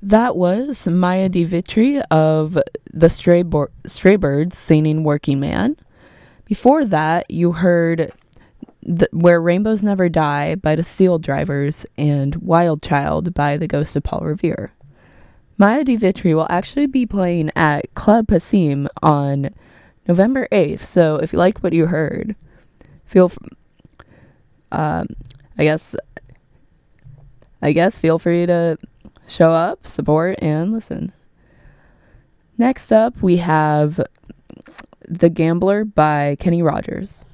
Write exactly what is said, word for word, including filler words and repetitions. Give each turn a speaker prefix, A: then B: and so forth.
A: That was Maya Di Vitri of the Stray, Bo- Stray Birds singing Working Man. Before that, you heard the, Where Rainbows Never Die by the Steel Drivers and Wild Child by the Ghost of Paul Revere. Maya Di Vitri will actually be playing at Club Passim on November eighth, so if you liked what you heard, feel, f- um, I guess, I guess feel free to show up, support, and listen. Next up, we have The Gambler by Kenny Rogers.